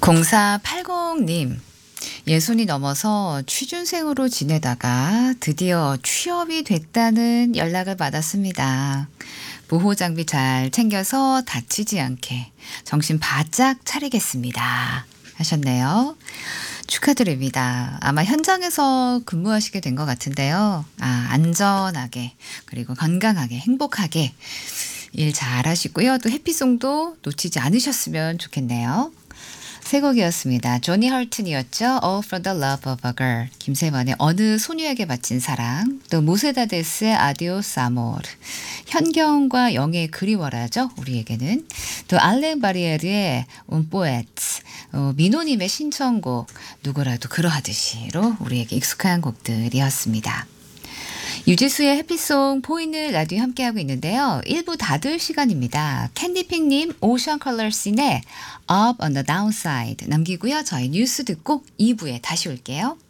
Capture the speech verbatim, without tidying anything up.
공사팔공님, 예순이 넘어서 취준생으로 지내다가 드디어 취업이 됐다는 연락을 받았습니다. 보호 장비 잘 챙겨서 다치지 않게 정신 바짝 차리겠습니다. 하셨네요. 축하드립니다. 아마 현장에서 근무하시게 된 것 같은데요. 아, 안전하게, 그리고 건강하게, 행복하게 일 잘하시고요. 또 해피송도 놓치지 않으셨으면 좋겠네요. 새 곡이었습니다. 조니 헐튼이었죠. All for the love of a girl. 김세만의 어느 소녀에게 바친 사랑. 또 모세다데스의 아디오스 아모르. 현경과 영의 그리워라죠. 우리에게는. 또 알렌 바리에르의 Un poète. 어, 민호님의 신청곡 누구라도 그러하듯이로 우리에게 익숙한 곡들이었습니다. 유지수의 해피송 보이는 라디오 함께하고 있는데요. 일 부 닫을 시간입니다. 캔디핑님 오션 컬러씬의 Up on the Downside 남기고요. 저희 뉴스 듣고 이 부에 다시 올게요.